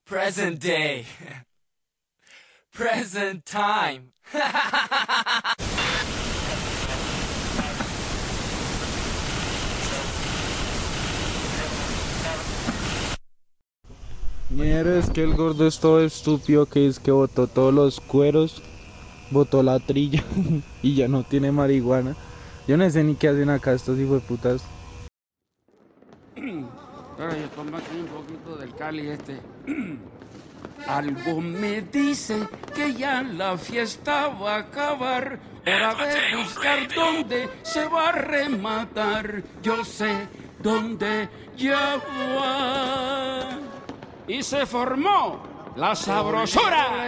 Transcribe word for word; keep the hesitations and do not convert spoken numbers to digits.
Present day. Present time. Mierda, es que el gordo es todo estúpido, que es que botó todos los cueros, botó la trilla y ya no tiene marihuana. Yo no sé ni qué hacen acá estos hijueputas. Ahora yo tomo aquí un poquito del Cali este. Algo me dice que ya la fiesta va a acabar. Hora de buscar dónde se va a rematar. Yo sé dónde ya va. Y se formó la sabrosura.